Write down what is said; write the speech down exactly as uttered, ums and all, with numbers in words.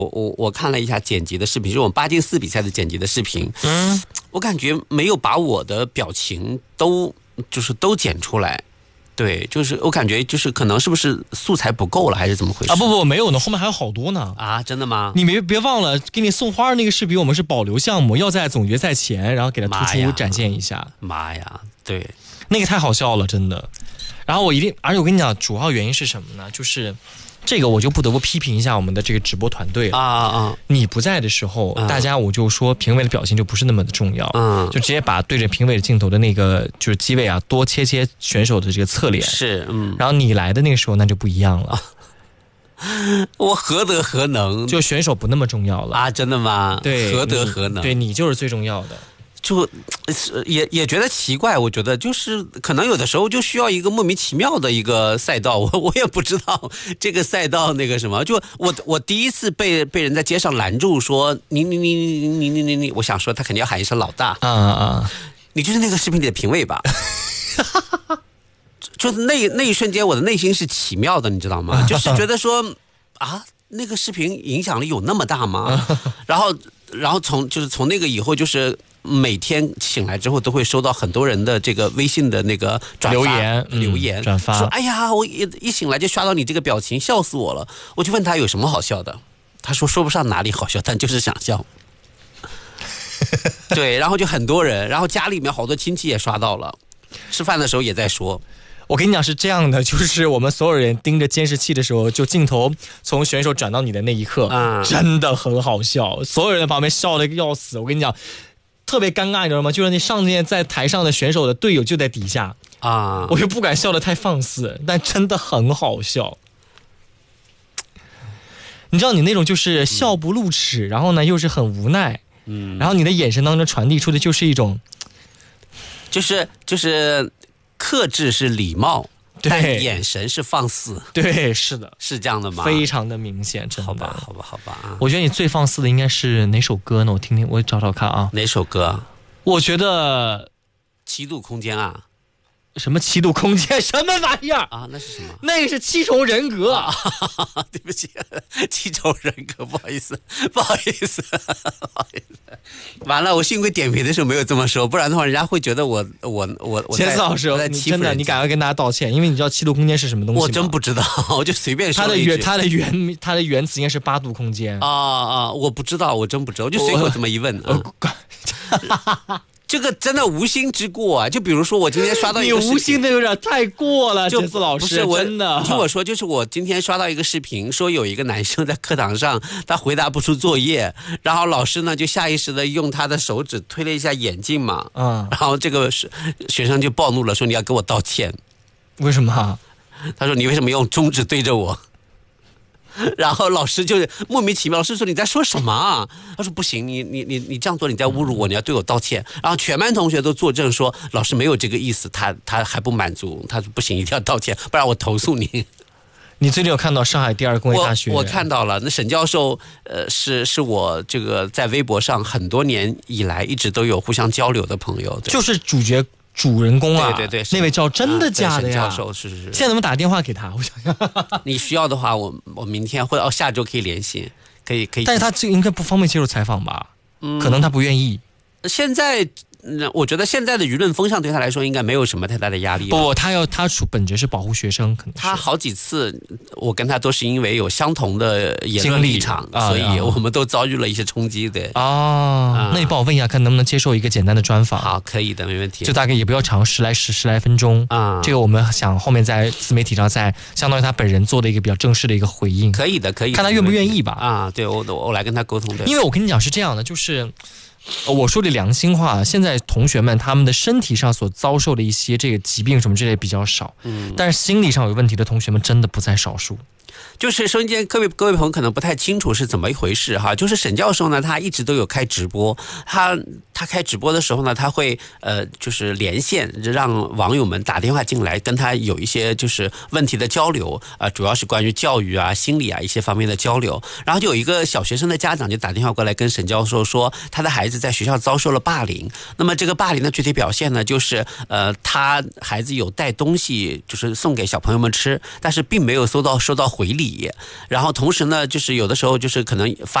我我我看了一下剪辑的视频，是我们八进四比赛的剪辑的视频，嗯，我感觉没有把我的表情都就是都剪出来。对，就是我感觉就是可能是不是素材不够了，还是怎么回事啊？不不，没有呢，后面还有好多呢。 啊，真的吗？ 你别别忘了，给你送花的那个视频，我们是保留项目，要在总决赛前，然后给它突出展现一下。 妈呀，对， 那个太好笑了，真的。然后我一定，而且我跟你讲，主要原因是什么呢？就是这个我就不得不批评一下我们的这个直播团队了啊啊啊！ 你不在的时候， 啊、 大家我就说评委的表情就不是那么的重要，嗯，就直接把对着评委的镜头的那个就是机位啊，多切切选手的这个侧脸， 是，嗯， 然后你来的那个时候那就不一样了。啊我何德何能？ 就选手不那么重要了啊！真的吗？ 对， 何德何能？ 对你就是最重要的。 就也也觉得奇怪，我觉得就是可能有的时候就需要一个莫名其妙的一个赛道，我我也不知道这个赛道那个什么。就我我第一次被被人在街上拦住说你你你你你你你你，我想说他肯定要喊一声老大啊啊！ 你就是那个视频里的评委吧？就那那一瞬间，我的内心是奇妙的，你知道吗？就是觉得说啊，那个视频影响力有那么大吗？然后然后从就是从那个以后就是。每天醒来之后都会收到很多人的这个微信的那个转发留言、 嗯、留言转发， 说哎呀，我一一醒来就刷到你这个表情，笑死我了。我就问他有什么好笑的，他说说不上哪里好笑，但就是想笑。对，然后就很多人，然后家里面好多亲戚也刷到了，吃饭的时候也在说。 我跟你讲是这样的，就是我们所有人盯着监视器的时候，就镜头从选手转到你的那一刻，嗯、真的很好笑，所有人在旁边笑得要死。我跟你讲。特别尴尬，你知道吗？就是你上面在台上的选手的队友就在底下啊，我又不敢笑得太放肆，但真的很好笑。你知道你那种就是笑不露齿，嗯、然后呢又是很无奈，嗯，然后你的眼神当中传递出的就是一种， 就是就是克制是礼貌。但眼神是放肆， 对，是的， 是这样的吗？ 非常的明显，真的。 好吧，好吧，好吧。 我觉得你最放肆的应该是哪首歌呢？我听听，我找找看啊。 哪首歌？ 我觉得《 七度空间》啊。 什么七度空间？什么玩意儿啊？那是什么？ 那个是七重人格。啊、 对不起，七重人格，不好意思，不好意思，不好意思。完了，我幸亏点评的时候没有这么说，不然的话，人家会觉得我我我我。 钱思老师，你真的，你赶快跟大家道歉，因为你知道七度空间是什么东西吗？ 我真不知道，我就随便说了一句。 它的原它的原它的原词应该是八度空间啊啊！我不知道，我真不知道，我就随口这么一问。啊这个真的无心之过啊！就比如说，我今天刷到一个视频， 你无心的有点太过了，杰斯老师， 不是我真的。 听我说，就是我今天刷到一个视频，说有一个男生在课堂上，他回答不出作业，然后老师呢就下意识的用他的手指推了一下眼镜嘛，嗯，然后这个学生就暴怒了，说你要给我道歉。 为什么？ 他说你为什么用中指对着我？然后老师就是莫名其妙，老师说你在说什么啊？他说不行，你你你你这样做你在侮辱我，你要对我道歉。然后全班同学都作证说老师没有这个意思，他他还不满足，他说不行，一定要道歉，不然我投诉你。 你最近有看到上海第二工业大学？ 我, 我看到了，那沈教授，呃，是是我这个在微博上很多年以来一直都有互相交流的朋友， 就是主角。主人公啊， 对对对， 那位叫真的假的呀？ 教授是是是。 现在怎么打电话给他？我想想， 你需要的话，我我明天或者、哦、下周可以联系，可以可以。 但是他这个应该不方便接受采访吧？嗯，可能他不愿意。 现在。我觉得现在的舆论风向对他来说应该没有什么太大的压力。 不，他要他处本质是保护学生，可能他好几次我跟他都是因为有相同的言论立场，所以我们都遭遇了一些冲击的。 哦、啊，那你帮我问一下，看能不能接受一个简单的专访？ 好，可以的，没问题。 就大概也不要长，十来十十来分钟啊。这个我们想后面在自媒体上再相当于他本人做的一个比较正式的一个回应。 可以的，可以的， 看他愿不愿意吧。 啊，对我我来跟他沟通的。 因为我跟你讲是这样的，就是。我说的良心话，现在同学们他们的身体上所遭受的一些这个疾病什么之类比较少，嗯，但是心理上有问题的同学们真的不在少数。 就是收音机各位各位朋友可能不太清楚是怎么一回事哈，就是沈教授呢，他一直都有开直播，他他开直播的时候呢，他会呃就是连线，让网友们打电话进来，跟他有一些就是问题的交流啊、呃，主要是关于教育啊、心理啊一些方面的交流。然后就有一个小学生的家长就打电话过来跟沈教授说，他的孩子在学校遭受了霸凌。那么这个霸凌的具体表现呢，就是呃他孩子有带东西就是送给小朋友们吃，但是并没有收到收到回。 回礼，然后同时呢，就是有的时候就是可能发